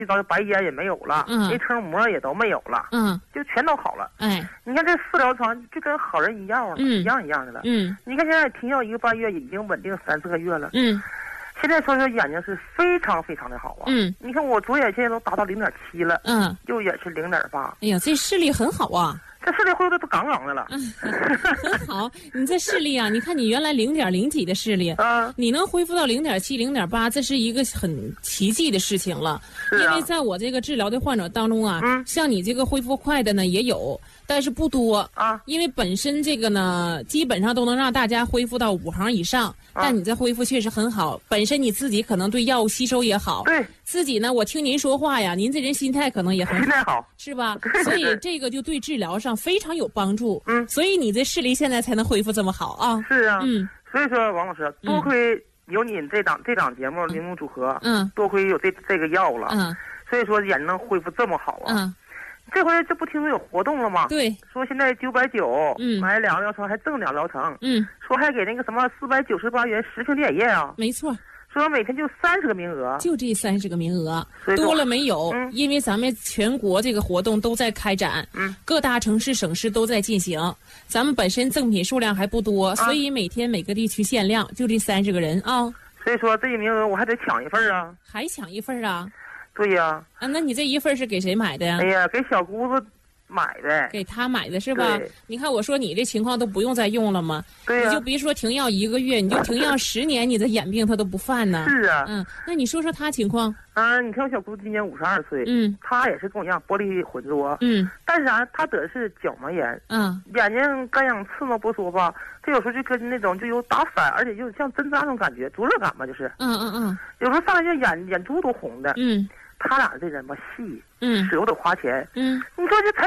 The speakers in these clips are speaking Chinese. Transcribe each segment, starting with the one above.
最早的白烟也没有了，内层膜也都没有了，就全都好了。 哎， 你看这4疗程就跟好人一样了，一样的了。你看现在停药1个半月，已经稳定3、4个月了。现在说眼睛是非常非常的好啊。你看我左眼现在都达到0.7了，右眼是0.8。 哎呀，这视力很好啊。 这视力恢复都杠杠的了。 很好，你这视力啊，你看你原来0.0几的视力，你能恢复到0.7、0.8，这是一个很奇迹的事情了。因为在我这个治疗的患者当中啊，像你这个恢复快的呢也有，但是不多啊。因为本身这个呢，基本上都能让大家恢复到5行以上，但你这恢复确实很好。本身你自己可能对药物吸收也好， 对自己呢，我听您说话呀，您这人心态可能也很好， 心态好， 是吧？所以这个就对治疗上非常有帮助。所以你这视力现在才能恢复这么好啊。 是啊，所以说王老师，多亏有你这档节目铃木组合，多亏有这个药了，所以说眼能恢复这么好啊。这回这不听说有活动了吗？ 对， 说现在990，买2个疗程还赠2疗程，说还给那个什么498元10瓶电液啊。 没错。 说每天就30个名额， 就这30个名额，多了没有？因为咱们全国这个活动都在开展，各大城市省市都在进行。咱们本身赠品数量还不多，所以每天每个地区限量，就这30个人啊。 所以说这一名额我还得抢一份啊。 还抢一份啊？ 对呀。 那你这一份是给谁买的呀？ 哎呀，给小姑子买的。 给他买的是吧？你看我说你这情况都不用再用了吗？ 对呀。 你就别说停药1个月，你就停药10年，你的眼病他都不犯呢。 是啊。 那你说说他情况？ 你看我小姑子今年52岁，她也是跟我一样玻璃混浊，但是她得的是角膜炎，眼睛干痒刺挠不说吧，她有时候就跟那种就有打反，而且就像针扎那种感觉，灼热感吧，就是，有时候上来就眼珠都红的，他俩这人吧细，舍不得花钱，你说这才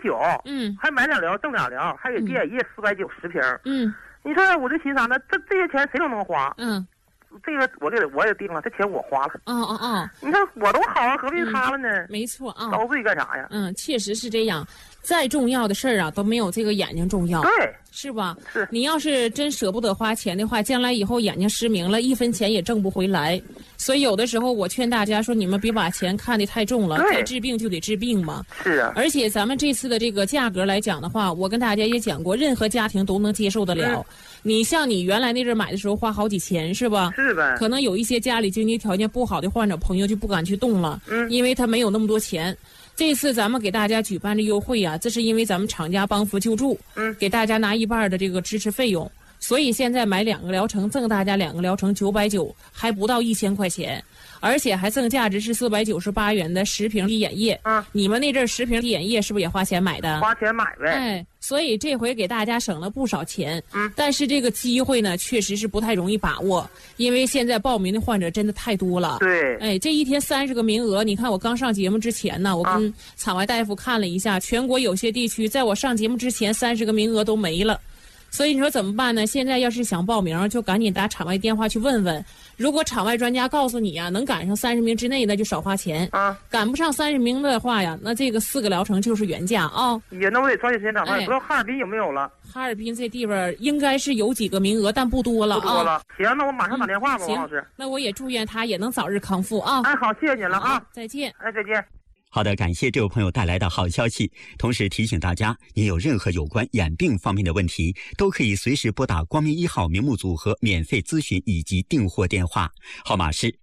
990，还买2疗赠2疗，还给电液490 10瓶，你说我就寻思啥呢？这些钱谁都能花，这个我也定了，这钱我花了。你看我都好啊，何必他了呢？ 没错啊， 遭罪干啥呀？ 确实是这样。再重要的事儿啊，都没有这个眼睛重要， 对， 是吧？ 是。 你要是真舍不得花钱的话，将来以后眼睛失明了，1分钱也挣不回来。所以有的时候我劝大家说，你们别把钱看得太重了，该治病就得治病嘛。 是啊。 而且咱们这次的这个价格来讲的话，我跟大家也讲过，任何家庭都能接受得了。你像你原来那阵买的时候花好几千，是吧？ 是呗。 可能有一些家里经济条件不好的患者朋友就不敢去动了，因为他没有那么多钱。这次咱们给大家举办的优惠啊，这是因为咱们厂家帮扶救助，给大家拿1半的这个支持费用，所以现在买2个疗程赠大家2个疗程990，还不到1000块钱，而且还赠价值是498元的10瓶滴眼液。你们那阵10瓶滴眼液是不是也花钱买的？ 花钱买呗。 哎，所以这回给大家省了不少钱。但是这个机会呢，确实是不太容易把握，因为现在报名的患者真的太多了。 对。 哎，这一天30个名额，你看我刚上节目之前呢，我跟场外大夫看了一下，全国有些地区在我上节目之前30个名额都没了。所以你说怎么办呢？现在要是想报名，就赶紧打场外电话去问问。如果场外专家告诉你呀，能赶上30名之内，那就少花钱。赶不上30名的话呀，那这个4个疗程就是原价啊。 也那我得抓紧时间打电话。不知道哈尔滨有没有了？ 哈尔滨这地方应该是有几个名额，但不多了啊。 不多了。行，那我马上打电话吧，王老师。 那我也祝愿他也能早日康复啊。 哎，好，谢谢您了啊。 再见。 哎，再见。 好的，感谢这位朋友带来的好消息。同时提醒大家，您有任何有关眼病方面的问题，都可以随时拨打光明1号名目组合免费咨询以及订货电话，号码是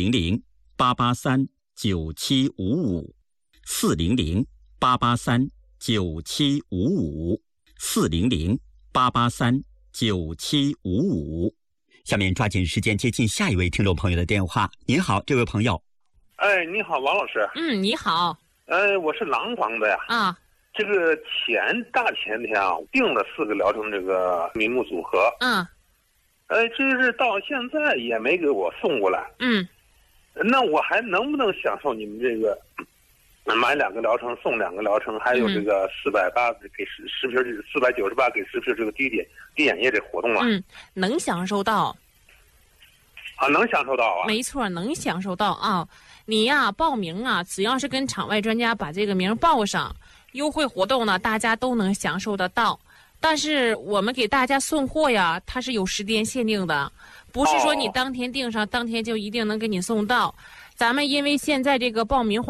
400-883-9755，400-883-9755。下面抓紧时间接近下一位听众朋友的电话。您好，这位朋友。 哎，你好，王老师。 你好。 我是廊坊的呀。这个大前天啊，定了4个疗程这个名目组合。这是到现在也没给我送过来。那我还能不能享受你们这个买2个疗程送2个疗程，还有这个480给10瓶，498给10瓶这个滴眼液这活动啊？ 能享受到。 能享受到啊？ 没错，能享受到啊。你呀，报名啊，只要是跟场外专家把这个名报上，优惠活动呢，大家都能享受得到。但是我们给大家送货呀，它是有时间限定的， 不是说你当天订上，当天就一定能给你送到。咱们因为现在这个报名